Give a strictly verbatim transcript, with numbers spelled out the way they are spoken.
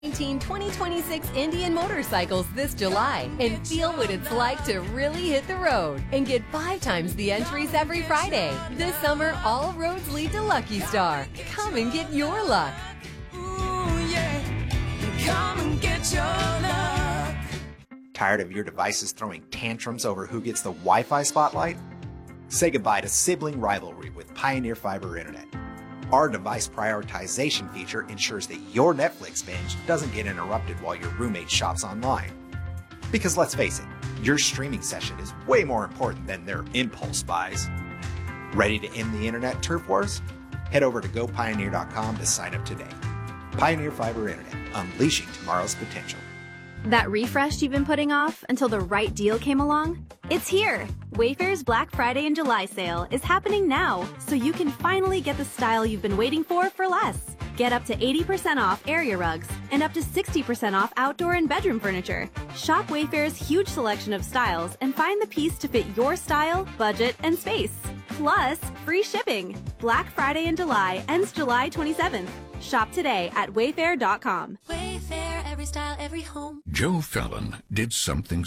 twenty twenty-six Indian Motorcycles this July and feel what it's like to really hit the road and get five times the entries every Friday. This summer, all roads lead to Lucky Star. Come and get your luck. Ooh, yeah. Come and get your luck. Tired of your devices throwing tantrums over who gets the Wi-Fi spotlight? Say goodbye to sibling rivalry with Pioneer Fiber Internet. Our device prioritization feature ensures that your Netflix binge doesn't get interrupted while your roommate shops online. Because let's face it, your streaming session is way more important than their impulse buys. Ready to end the internet turf wars? Head over to go pioneer dot com to sign up today. Pioneer Fiber Internet, unleashing tomorrow's potential. That refresh you've been putting off until the right deal came along? It's here! Wayfair's Black Friday and July sale is happening now, so you can finally get the style you've been waiting for for less. Get up to eighty percent off area rugs and up to sixty percent off outdoor and bedroom furniture. Shop Wayfair's huge selection of styles and find the piece to fit your style, budget, and space. Plus, free shipping. Black Friday in July ends July twenty-seventh. Shop today at wayfair dot com. Wayfair, every style, every home. Joe Fallon did something